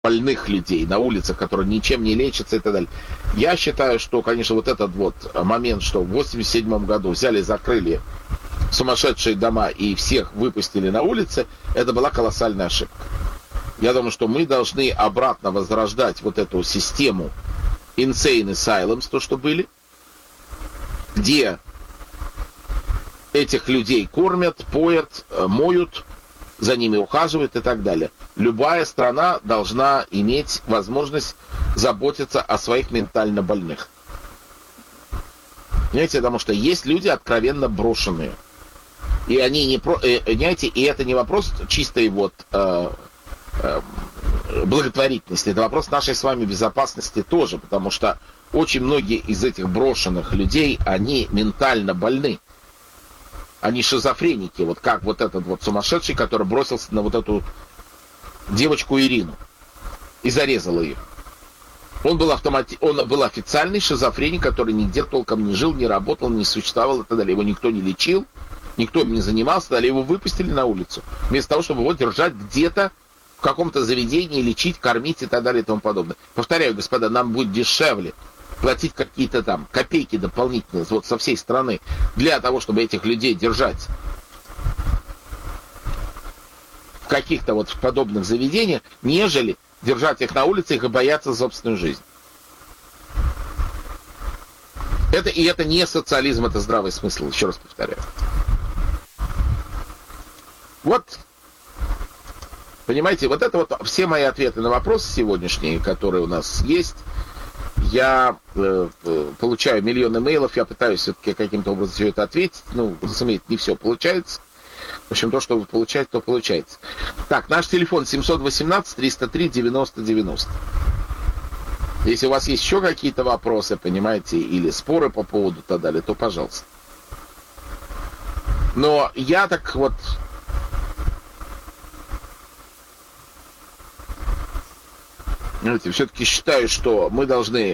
больных людей на улицах, которые ничем не лечатся и так далее. Я считаю, что, конечно, вот этот вот момент, что в 1987 году взяли, закрыли сумасшедшие дома и всех выпустили на улицы, это была колоссальная ошибка. Я думаю, что мы должны обратно возрождать вот эту систему insane asylums, то, что были, где этих людей кормят, поят, моют, за ними ухаживают и так далее. Любая страна должна иметь возможность заботиться о своих ментально больных. Понимаете, потому что есть люди откровенно брошенные. И они не понимаете, и это не вопрос чистой вот благотворительности, это вопрос нашей с вами безопасности тоже, потому что очень многие из этих брошенных людей, они ментально больны. Они шизофреники, вот как вот этот вот сумасшедший, который бросился на вот эту девочку Ирину и зарезал ее. Он был официальный шизофреник, который нигде толком не жил, не работал, не существовал и так далее. Его никто не лечил, никто им не занимался, далее его выпустили на улицу, вместо того, чтобы его держать где-то в каком-то заведении, лечить, кормить и так далее и тому подобное. Повторяю, господа, нам будет дешевле платить какие-то там копейки дополнительные вот со всей страны для того, чтобы этих людей держать в каких-то вот подобных заведениях, нежели держать их на улице и бояться за собственную жизнь. Это не социализм, это здравый смысл, еще раз повторяю. Вот, понимаете, вот это вот все мои ответы на вопросы сегодняшние, которые у нас есть. Я получаю миллионы мейлов, я пытаюсь все-таки каким-то образом все это ответить. Ну, разумеется, не все получается. В общем, то, что вы получаете, то получается. Так, наш телефон 718-303-90-90. Если у вас есть еще какие-то вопросы, понимаете, или споры по поводу и так далее, то пожалуйста. Но я так вот... Знаете, все-таки считаю, что мы должны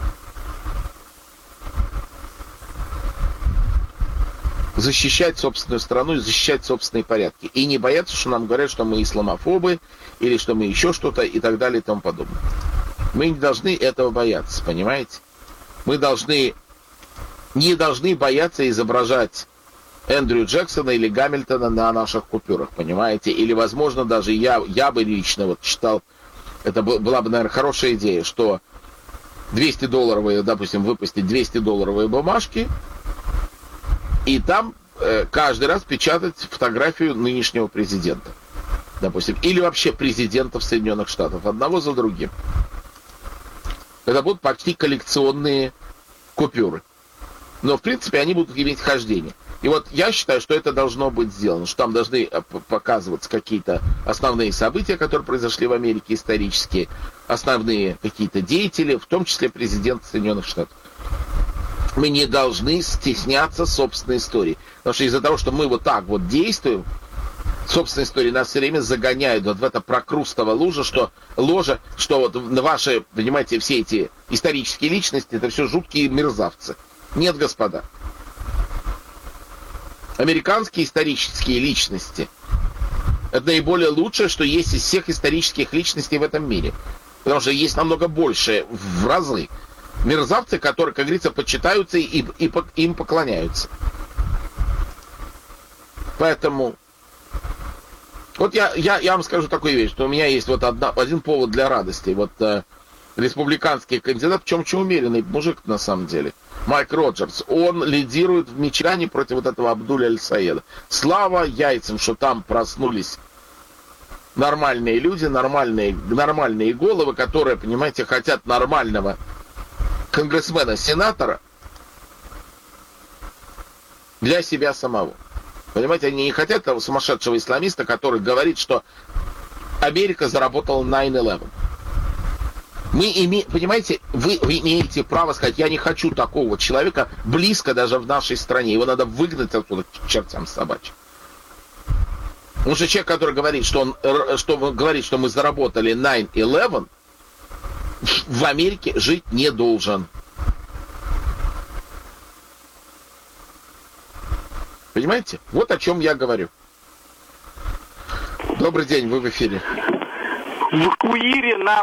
защищать собственную страну и защищать собственные порядки. И не бояться, что нам говорят, что мы исламофобы, или что мы еще что-то, и так далее, и тому подобное. Мы не должны этого бояться, понимаете? Мы не должны бояться изображать Эндрю Джексона или Гамильтона на наших купюрах, понимаете? Или, возможно, даже я бы лично вот считал, это была бы, наверное, хорошая идея, что $200, допустим, выпустить $200 бумажки, и там каждый раз печатать фотографию нынешнего президента, допустим, или вообще президентов Соединенных Штатов, одного за другим. Это будут почти коллекционные купюры. Но, в принципе, они будут иметь хождение. И вот я считаю, что это должно быть сделано, что там должны показываться какие-то основные события, которые произошли в Америке, исторические, основные какие-то деятели, в том числе президент Соединенных Штатов. Мы не должны стесняться собственной истории. Потому что из-за того, что мы вот так вот действуем, собственная история нас все время загоняет вот в это прокрустово ложе, что вот ваши, понимаете, все эти исторические личности, это все жуткие мерзавцы. Нет, господа. Американские исторические личности — это наиболее лучшее, что есть из всех исторических личностей в этом мире. Потому что есть намного больше в разы мерзавцы, которые, как говорится, почитаются и им поклоняются. Поэтому вот я вам скажу такую вещь, что у меня есть вот один повод для радости. Вот республиканский кандидат, причем очень умеренный мужик на самом деле, Майк Роджерс, он лидирует в Мичигане против вот этого Абдуля Аль-Саеда. Слава яйцам, что там проснулись нормальные люди, нормальные головы, которые, понимаете, хотят нормального конгрессмена-сенатора для себя самого. Понимаете, они не хотят того сумасшедшего исламиста, который говорит, что Америка заработала 9/11. Понимаете, вы имеете право сказать, я не хочу такого человека близко даже в нашей стране. Его надо выгнать оттуда к чертям собачьим. Потому что человек, который говорит, что мы заработали 9/11, в Америке жить не должен. Понимаете? Вот о чем я говорю. Добрый день, вы в эфире. В Куире на